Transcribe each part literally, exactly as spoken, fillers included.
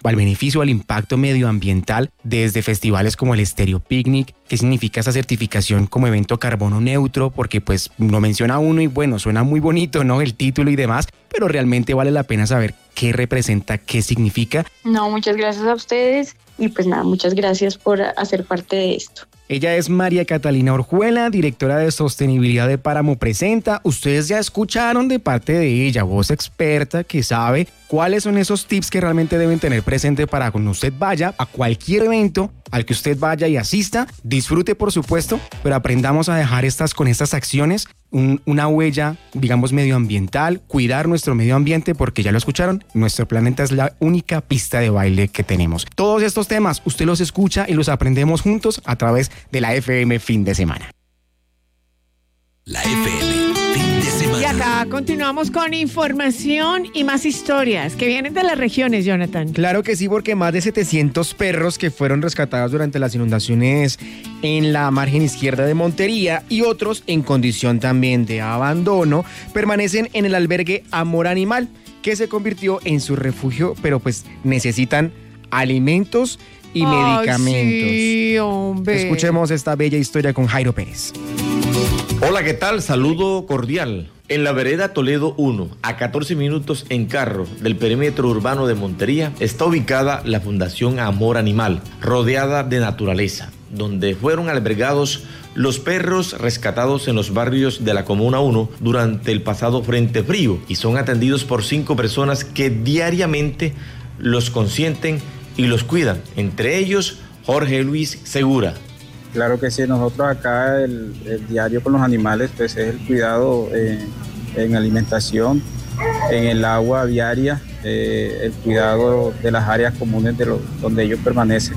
al beneficio, al impacto medioambiental, desde festivales como el Stereo Picnic. ¿Qué significa esa certificación como evento carbono neutro? Porque pues lo menciona uno y bueno, suena muy bonito, ¿no? El título y demás, pero realmente vale la pena saber qué representa, qué significa. No, muchas gracias a ustedes y pues nada, muchas gracias por hacer parte de esto. Ella es María Catalina Orjuela, directora de sostenibilidad de Páramo Presenta. Ustedes ya escucharon de parte de ella, voz experta que sabe cuáles son esos tips que realmente deben tener presente para cuando usted vaya a cualquier evento al que usted vaya y asista. Disfrute, por supuesto, pero aprendamos a dejar estas con estas acciones un, una huella, digamos, medioambiental, cuidar nuestro medio ambiente, porque ya lo escucharon, nuestro planeta es la única pista de baile que tenemos. Todos estos temas usted los escucha y los aprendemos juntos a través de la F M Fin de Semana. La F M Fin de Semana. Y acá continuamos con información y más historias que vienen de las regiones, Jonathan. Claro que sí, porque más de setecientos perros que fueron rescatados durante las inundaciones en la margen izquierda de Montería y otros en condición también de abandono permanecen en el albergue Amor Animal, que se convirtió en su refugio, pero pues necesitan alimentos y Ay, medicamentos. Sí, hombre. Escuchemos esta bella historia con Jairo Pérez. Hola, ¿qué tal? Saludo cordial. En la vereda Toledo uno, a catorce minutos en carro del perímetro urbano de Montería, está ubicada la Fundación Amor Animal, rodeada de naturaleza, donde fueron albergados los perros rescatados en los barrios de la Comuna uno durante el pasado Frente Frío y son atendidos por cinco personas que diariamente los consienten y los cuidan, entre ellos Jorge Luis Segura. Claro que sí, nosotros acá el, el diario con los animales pues es el cuidado eh, en alimentación, en el agua diaria, eh, el cuidado de las áreas comunes de lo, donde ellos permanecen.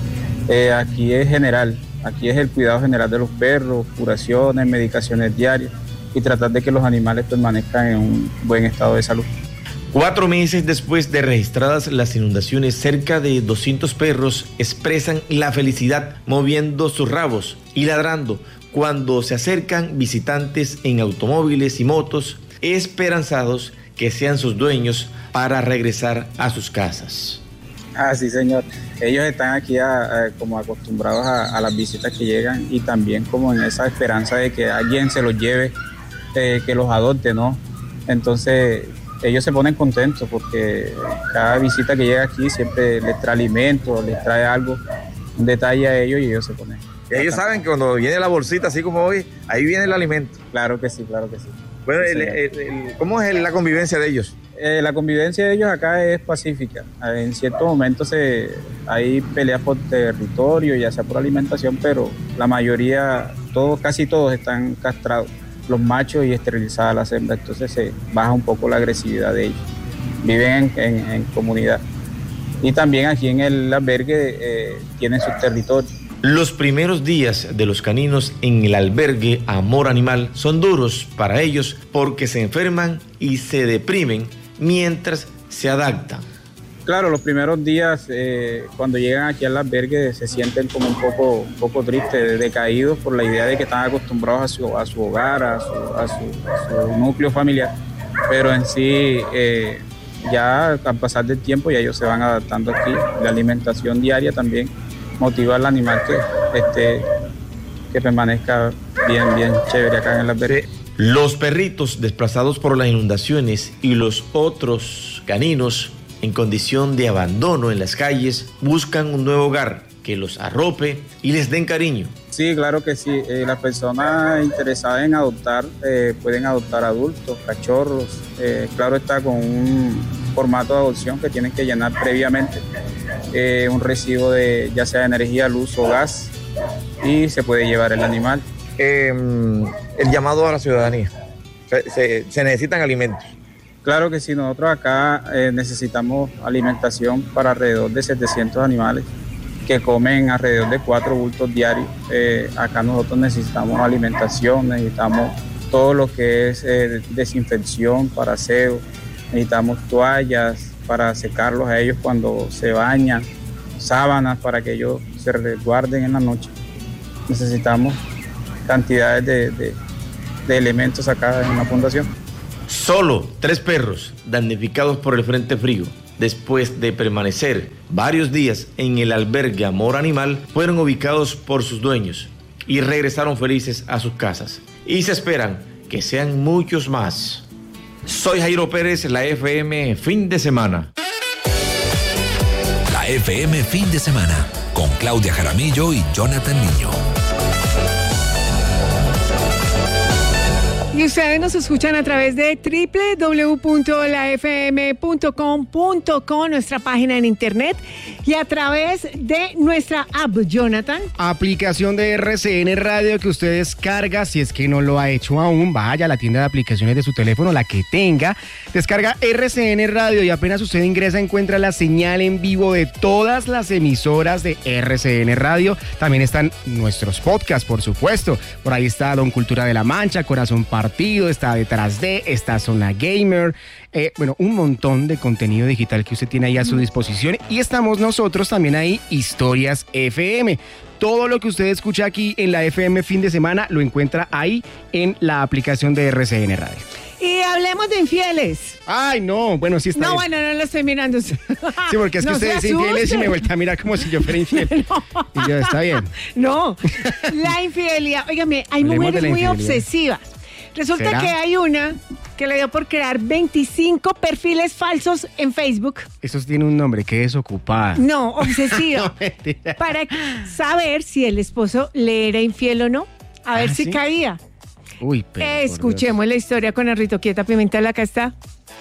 Eh, aquí es general, aquí es el cuidado general de los perros, curaciones, medicaciones diarias y tratar de que los animales permanezcan en un buen estado de salud. Cuatro meses después de registradas las inundaciones, cerca de doscientos perros expresan la felicidad moviendo sus rabos y ladrando cuando se acercan visitantes en automóviles y motos, esperanzados que sean sus dueños para regresar a sus casas. Ah, sí, señor. Ellos están aquí a, a, como acostumbrados a, a las visitas que llegan y también como en esa esperanza de que alguien se los lleve, eh, que los adopte, ¿no? Entonces ellos se ponen contentos porque cada visita que llega aquí siempre les trae alimento, les trae algo, un detalle a ellos y ellos se ponen. Ellos saben que cuando viene la bolsita, así como hoy, ahí viene el alimento. Claro que sí, claro que sí. Bueno, sí, el, el, el, ¿cómo es la convivencia de ellos? Eh, la convivencia de ellos acá es pacífica. En ciertos momentos se, hay peleas por territorio, ya sea por alimentación, pero la mayoría, todos, casi todos están castrados, los machos, y esterilizadas las hembras, entonces se baja un poco la agresividad de ellos. Viven en, en, en comunidad. Y también aquí en el albergue eh, tienen sus territorios. Los primeros días de los caninos en el albergue Amor Animal son duros para ellos porque se enferman y se deprimen mientras se adaptan. Claro, los primeros días eh, cuando llegan aquí al albergue se sienten como un poco, un poco tristes, decaídos por la idea de que están acostumbrados a su, a su hogar, a su, a, su, a su núcleo familiar, pero en sí eh, ya al pasar del tiempo ya ellos se van adaptando aquí. La alimentación diaria también motiva al animal que, este, que permanezca bien, bien chévere acá en el albergue. Los perritos desplazados por las inundaciones y los otros caninos en condición de abandono en las calles buscan un nuevo hogar que los arrope y les den cariño. Sí, claro que sí. Eh, las personas interesadas en adoptar eh, pueden adoptar adultos, cachorros. Eh, claro está, con un formato de adopción que tienen que llenar previamente. Eh, un recibo de ya sea de energía, luz o gas, y se puede llevar el animal. Eh, el llamado a la ciudadanía. Se, se, se necesitan alimentos. Claro que sí, nosotros acá eh, necesitamos alimentación para alrededor de setecientos animales que comen alrededor de cuatro bultos diarios. Eh, acá nosotros necesitamos alimentación, necesitamos todo lo que es eh, desinfección para aseo, necesitamos toallas para secarlos a ellos cuando se bañan, sábanas para que ellos se resguarden en la noche. Necesitamos cantidades de, de, de elementos acá en la fundación. Solo tres perros damnificados por el frente frío después de permanecer varios días en el albergue Amor Animal, fueron ubicados por sus dueños y regresaron felices a sus casas. Y se esperan que sean muchos más. Soy Jairo Pérez, la F M Fin de Semana. La F M Fin de Semana con Claudia Jaramillo y Jonathan Niño. Y ustedes nos escuchan a través de doble u doble u doble u punto la f m punto com punto co, nuestra página en internet, y a través de nuestra app, Jonathan. Aplicación de R C N Radio que usted descarga, si es que no lo ha hecho aún, vaya a la tienda de aplicaciones de su teléfono, la que tenga, descarga R C N Radio y apenas usted ingresa encuentra la señal en vivo de todas las emisoras de R C N Radio. También están nuestros podcasts, por supuesto. Por ahí está Don Cultura de la Mancha, Corazón Partido, está Detrás de, está Zona Gamer, eh, bueno, un montón de contenido digital que usted tiene ahí a su disposición. Y estamos nosotros también ahí, Historias F M. Todo lo que usted escucha aquí en la F M Fin de Semana lo encuentra ahí en la aplicación de R C N Radio. Y hablemos de infieles. Ay, no, bueno, sí está No, bien. bueno, no lo estoy mirando. Sí, porque es que No usted se dice infieles y asuste. me vuelta a mirar como si yo fuera infiel. No. Y yo, está bien. No, la infidelidad. Óigame, hay Hablemos mujeres de la muy infidelidad. obsesivas. Resulta ¿Será? que hay una que le dio por crear veinticinco perfiles falsos en Facebook. Eso tiene un nombre, que es ocupada. No, obsesiva. No, mentira. Para saber si el esposo le era infiel o no. A ver ¿Ah, si sí? caía. Uy, pero por Escuchemos la historia con Enrito Quieta Pimentel. Acá está.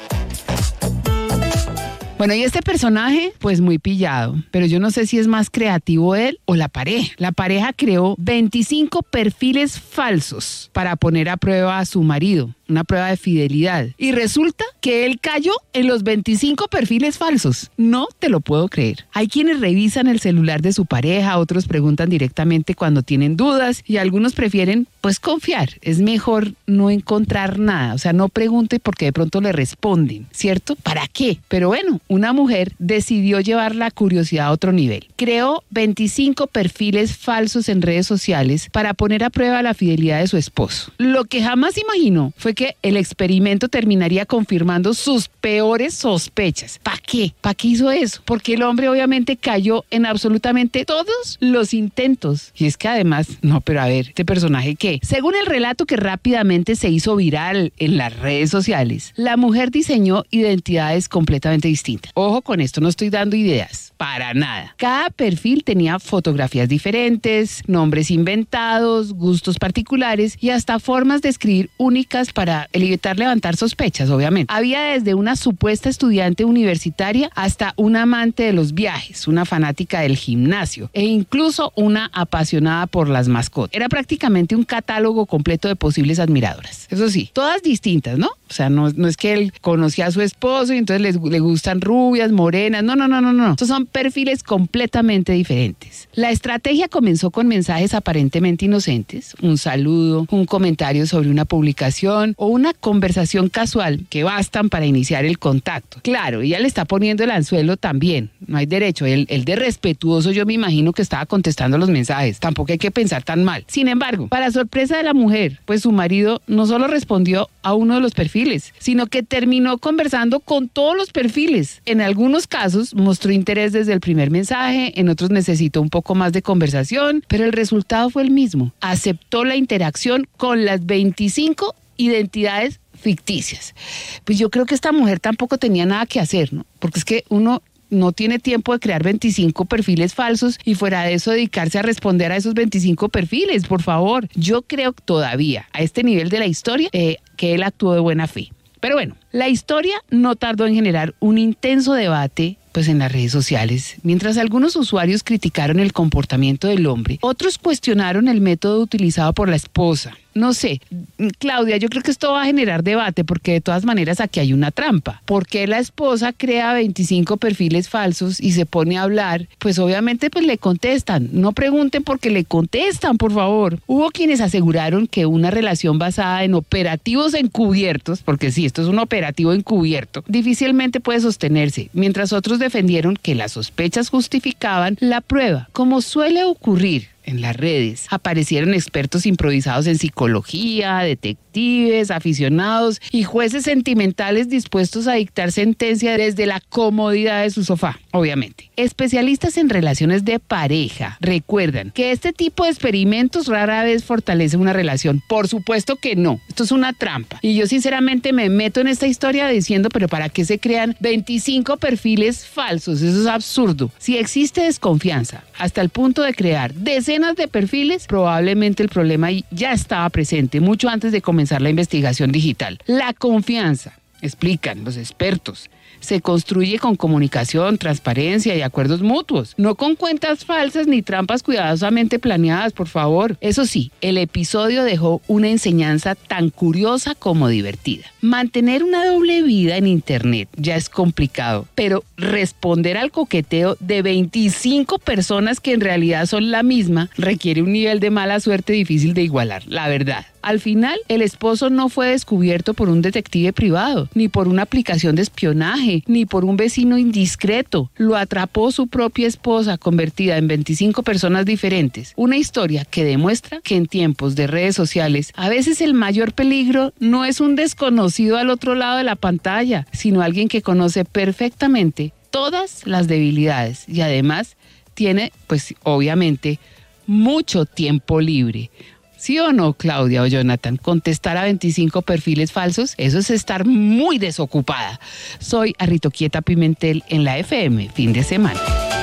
Bueno, y este personaje, pues muy pillado, pero yo no sé si es más creativo él o la pareja. La pareja creó veinticinco perfiles falsos para poner a prueba a su marido, una prueba de fidelidad. Y resulta que él cayó en los veinticinco perfiles falsos. No te lo puedo creer. Hay quienes revisan el celular de su pareja, otros preguntan directamente cuando tienen dudas y algunos prefieren, pues, confiar. Es mejor no encontrar nada, o sea, no pregunte porque de pronto le responden, ¿cierto? ¿Para qué? Pero bueno, una mujer decidió llevar la curiosidad a otro nivel. Creó veinticinco perfiles falsos en redes sociales para poner a prueba la fidelidad de su esposo. Lo que jamás imaginó fue que el experimento terminaría confirmando sus peores sospechas. ¿Para qué? ¿Para qué hizo eso? Porque el hombre obviamente cayó en absolutamente todos los intentos. Y es que además, no, pero a ver, ¿este personaje qué? Según el relato que rápidamente se hizo viral en las redes sociales, la mujer diseñó identidades completamente distintas. Ojo con esto, no estoy dando ideas, para nada. Cada perfil tenía fotografías diferentes, nombres inventados, gustos particulares y hasta formas de escribir únicas para evitar levantar sospechas, obviamente. Había desde una supuesta estudiante universitaria hasta una amante de los viajes, una fanática del gimnasio e incluso una apasionada por las mascotas. Era prácticamente un catálogo completo de posibles admiradoras. Eso sí, todas distintas, ¿no? O sea, no, no es que él conocía a su esposo y entonces les, le gustan rubias, morenas. No, no, no, no, no. Estos son perfiles completamente diferentes. La estrategia comenzó con mensajes aparentemente inocentes, un saludo, un comentario sobre una publicación o una conversación casual que bastan para iniciar el contacto. Claro, ella le está poniendo el anzuelo también. No hay derecho. El, el de respetuoso, yo me imagino que estaba contestando los mensajes. Tampoco hay que pensar tan mal. Sin embargo, para sorpresa de la mujer, pues su marido no solo respondió a uno de los perfiles, sino que terminó conversando con todos los perfiles. En algunos casos mostró interés desde el primer mensaje, en otros necesitó un poco más de conversación, pero el resultado fue el mismo. Aceptó la interacción con las veinticinco identidades ficticias. Pues yo creo que esta mujer tampoco tenía nada que hacer, ¿no? Porque es que uno no tiene tiempo de crear veinticinco perfiles falsos y fuera de eso dedicarse a responder a esos veinticinco perfiles, por favor. Yo creo todavía, a este nivel de la historia, eh, que él actuó de buena fe. Pero bueno, la historia no tardó en generar un intenso debate pues en las redes sociales. Mientras algunos usuarios criticaron el comportamiento del hombre, otros cuestionaron el método utilizado por la esposa. No sé, Claudia, yo creo que esto va a generar debate porque de todas maneras aquí hay una trampa. ¿Por qué la esposa crea veinticinco perfiles falsos y se pone a hablar? Pues obviamente pues le contestan. No pregunten porque le contestan, por favor. Hubo quienes aseguraron que una relación basada en operativos encubiertos, porque sí, esto es un operativo encubierto, difícilmente puede sostenerse, mientras otros defendieron que las sospechas justificaban la prueba, como suele ocurrir en las redes, aparecieron expertos improvisados en psicología, detectives, aficionados y jueces sentimentales dispuestos a dictar sentencia desde la comodidad de su sofá, obviamente. Especialistas en relaciones de pareja recuerdan que este tipo de experimentos rara vez fortalecen una relación. Por supuesto que no, esto es una trampa. Y yo sinceramente me meto en esta historia diciendo, pero ¿para qué se crean veinticinco perfiles falsos? Eso es absurdo. Si existe desconfianza hasta el punto de crear decenas de perfiles, probablemente el problema ya estaba presente mucho antes de comenzar la investigación digital. La confianza, explican los expertos, se construye con comunicación, transparencia y acuerdos mutuos, no con cuentas falsas ni trampas cuidadosamente planeadas, por favor. Eso sí, el episodio dejó una enseñanza tan curiosa como divertida. Mantener una doble vida en internet ya es complicado, pero responder al coqueteo de veinticinco personas que en realidad son la misma requiere un nivel de mala suerte difícil de igualar, la verdad. Al final, el esposo no fue descubierto por un detective privado, ni por una aplicación de espionaje, ni por un vecino indiscreto. Lo atrapó su propia esposa, convertida en veinticinco personas diferentes. Una historia que demuestra que en tiempos de redes sociales, a veces el mayor peligro no es un desconocido al otro lado de la pantalla, sino alguien que conoce perfectamente todas las debilidades y además tiene, pues obviamente, mucho tiempo libre. ¿Sí o no, Claudia o Jonathan? Contestar a veinticinco perfiles falsos, eso es estar muy desocupada. Soy Arritoquieta Pimentel en la F M, fin de semana.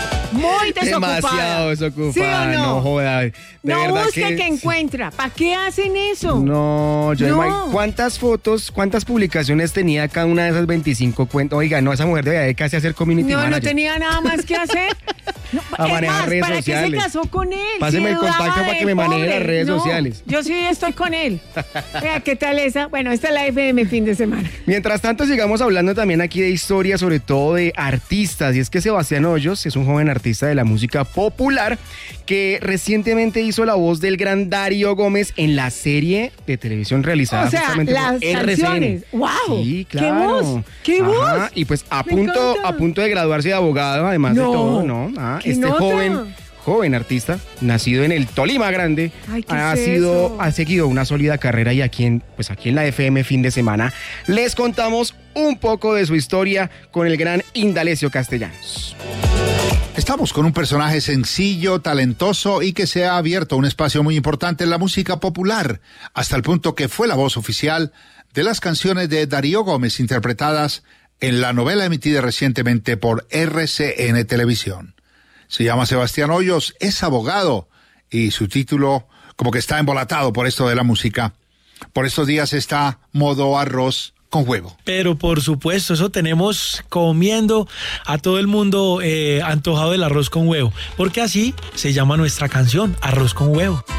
Muy desocupada. Demasiado desocupada, ¿Sí o no? no joda. De no verdad busque que... que encuentra. ¿Para qué hacen eso? No, yo No. imag- ¿Cuántas fotos, cuántas publicaciones tenía cada una de esas veinticinco cuentas? Oiga, no, esa mujer debería casi hacer community No, manager. no tenía nada más que hacer. No, A es manejar más, redes ¿para sociales. qué se casó con él? Páseme Si el contacto dudaba para de que me maneje pobre. las redes No, sociales. Yo sí estoy con él. Vea, ¿qué tal esa? Bueno, esta es la F M fin de semana. Mientras tanto, sigamos hablando también aquí de historia, sobre todo de artistas. Y es que Sebastián Hoyos es un joven artista de la música popular que recientemente hizo la voz del gran Darío Gómez en la serie de televisión realizada O sea, justamente las por R C N. canciones. ¡Wow! Sí, ¡Qué claro. voz! ¡Qué Ajá, voz! Y pues a Me punto, encanta. a punto de graduarse de abogado, además No. de todo, ¿no? Ah, ¿Qué este nota? joven, joven artista, nacido en el Tolima Grande, Ay, ¿qué ha es sido, eso? ha seguido una sólida carrera y aquí en, pues aquí en la F M fin de semana les contamos un poco de su historia con el gran Indalecio Castellanos. Estamos con un personaje sencillo, talentoso y que se ha abierto un espacio muy importante en la música popular, hasta el punto que fue la voz oficial de las canciones de Darío Gómez interpretadas en la novela emitida recientemente por R C N Televisión. Se llama Sebastián Hoyos, es abogado y su título como que está embolatado por esto de la música. Por estos días está modo arroz con huevo. Pero por supuesto, eso tenemos comiendo a todo el mundo eh, antojado del arroz con huevo, porque así se llama nuestra canción, Arroz con Huevo.